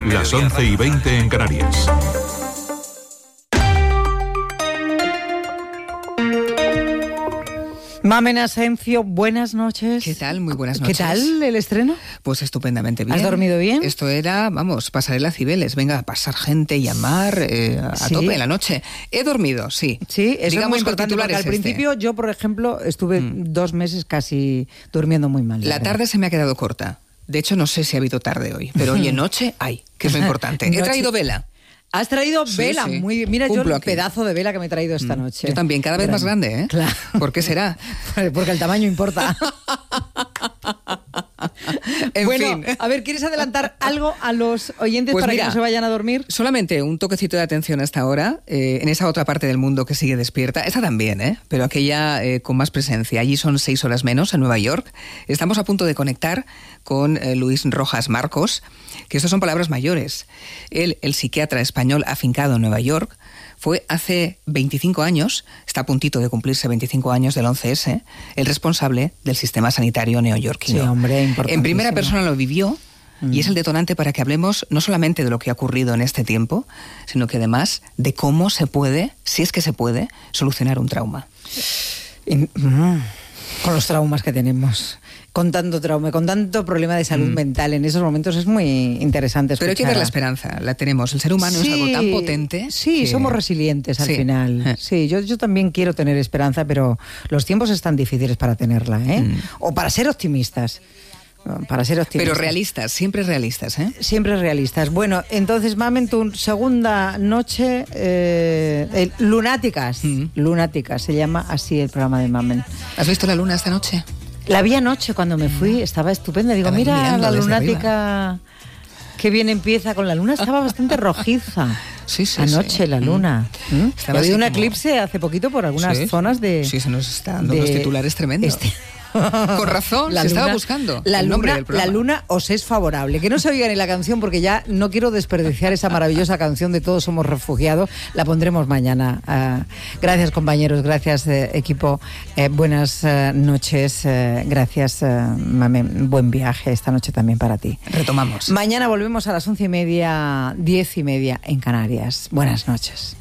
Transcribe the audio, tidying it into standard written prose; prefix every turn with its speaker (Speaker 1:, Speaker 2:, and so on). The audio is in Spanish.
Speaker 1: Las 11:20 en Canarias.
Speaker 2: Mamen Asencio, buenas noches.
Speaker 3: ¿Qué tal? Muy buenas noches.
Speaker 2: ¿Qué tal el estreno?
Speaker 3: Pues estupendamente bien.
Speaker 2: ¿Has dormido bien?
Speaker 3: Esto era, pasarela Cibeles. Venga, a pasar gente, llamar a tope en la noche. He dormido, sí.
Speaker 2: Sí, eso
Speaker 3: digamos,
Speaker 2: es muy importante, porque al principio yo, por ejemplo, estuve 2 meses casi durmiendo muy mal.
Speaker 3: La tarde se me ha quedado corta. De hecho, no sé si ha habido tarde hoy, pero hoy en noche hay, que es lo importante. He traído vela.
Speaker 2: Has traído vela,
Speaker 3: sí.
Speaker 2: Muy bien. Mira, yo el
Speaker 3: aquí.
Speaker 2: pedazo de vela que me he traído esta noche.
Speaker 3: Yo también, cada vez más grande, ¿eh?
Speaker 2: Claro.
Speaker 3: ¿Por qué será?
Speaker 2: Porque el tamaño importa.
Speaker 3: En
Speaker 2: bueno,
Speaker 3: fin.
Speaker 2: a ver, ¿quieres adelantar algo a los oyentes
Speaker 3: Pues
Speaker 2: para
Speaker 3: mira,
Speaker 2: que no se vayan a dormir?
Speaker 3: Solamente un toquecito de atención hasta ahora, en esa otra parte del mundo que sigue despierta, esta también, pero aquella con más presencia. Allí son 6 horas menos, en Nueva York. Estamos a punto de conectar con Luis Rojas Marcos, que estas son palabras mayores. Él, el psiquiatra español afincado en Nueva York, fue hace 25 años, está a puntito de cumplirse 25 años del 11S, el responsable del sistema sanitario neoyorquino.
Speaker 2: Sí, hombre, importantísimo.
Speaker 3: En primera persona lo vivió y es el detonante para que hablemos no solamente de lo que ha ocurrido en este tiempo, sino que además de cómo se puede, si es que se puede, solucionar un trauma.
Speaker 2: Con los traumas que tenemos. Con tanto trauma, con tanto problema de salud mental en esos momentos es muy interesante escuchar.
Speaker 3: Pero hay que ver la esperanza, la tenemos. El ser humano es algo tan potente.
Speaker 2: Sí, somos resilientes al final. Sí, yo también quiero tener esperanza, pero los tiempos están difíciles para tenerla, ¿eh? O para ser optimistas. Para ser optimistas.
Speaker 3: Pero realistas, siempre realistas, ¿eh?
Speaker 2: Siempre realistas. Bueno, entonces, Mamen, tu segunda noche, Lunáticas. Lunáticas, se llama así el programa de Mamen.
Speaker 3: ¿Has visto la luna esta noche?
Speaker 2: La vi anoche cuando me fui, estaba estupenda. Digo, mira la lunática, que bien empieza con la luna, estaba bastante rojiza.
Speaker 3: Sí,
Speaker 2: anoche la luna.
Speaker 3: Estaba
Speaker 2: había un
Speaker 3: como...
Speaker 2: eclipse hace poquito por algunas zonas de...
Speaker 3: Sí, se nos está dando unos titulares tremendos. Con razón, se estaba buscando el nombre del programa.
Speaker 2: La luna os es favorable. Que no se oiga ni la canción, porque ya no quiero desperdiciar esa maravillosa canción de Todos somos refugiados. La pondremos mañana. Gracias, compañeros. Gracias, equipo. Buenas noches. Gracias, Mamen. Buen viaje esta noche también para ti.
Speaker 3: Retomamos.
Speaker 2: Mañana volvemos a las 11:30, 10:30 en Canarias. Buenas noches.